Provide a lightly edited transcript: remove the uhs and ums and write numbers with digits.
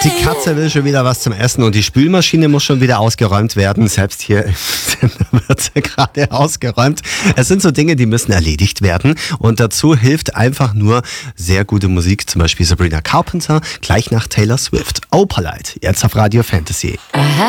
Die Katze will schon wieder was zum Essen und die Spülmaschine muss schon wieder ausgeräumt werden. Selbst hier im Sender wird sie gerade ausgeräumt. Es sind so Dinge, die müssen erledigt werden und dazu hilft einfach nur sehr gute Musik, zum Beispiel Sabrina Carpenter, gleich nach Taylor Swift. Opalite, jetzt auf Radio Fantasy.